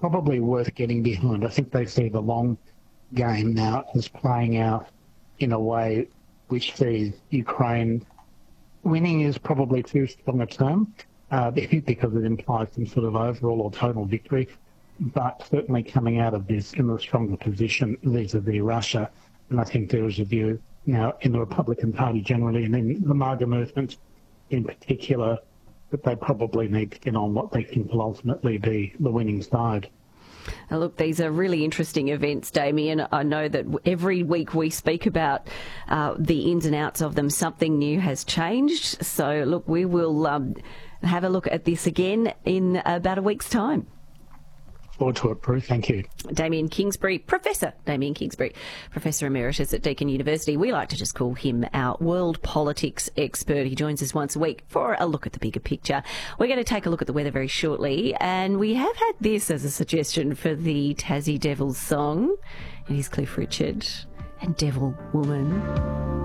probably worth getting behind. I think they see the long game now as playing out in a way which sees Ukraine winning is probably too strong a term because it implies some sort of overall or total victory, but certainly coming out of this in a stronger position vis-a-vis Russia. And I think there is a view now in the Republican Party generally and in the MAGA movement in particular that they probably need to get on what they think will ultimately be the winning side. Now look, these are really interesting events, Damien. I know that every week we speak about the ins and outs of them. Something new has changed. So, look, we will have a look at this again in about a week's time. Forward to it, Prue. Thank you. Damien Kingsbury, Professor Damien Kingsbury, Professor Emeritus at Deakin University. We like to just call him our world politics expert. He joins us once a week for a look at the bigger picture. We're going to take a look at the weather very shortly, and we have had this as a suggestion for the Tassie Devils song. It is Cliff Richard and Devil Woman.